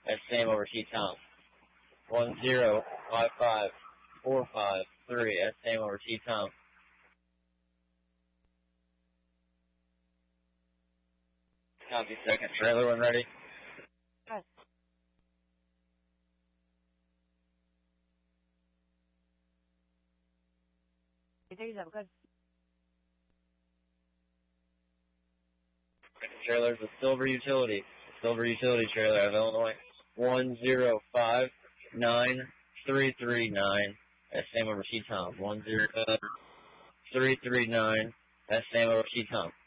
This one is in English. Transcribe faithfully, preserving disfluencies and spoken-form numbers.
That's Sam over T Tom. One zero five five four five three. That's Sam over T Tom. Copy, second trailer when ready. Yes. thirty-seven, good. Second trailer is a Silver Utility. Silver Utility trailer out of Illinois. One zero five nine three three nine. That's Sam over T Tom. One zero five three three nine. That's Sam over T Tom.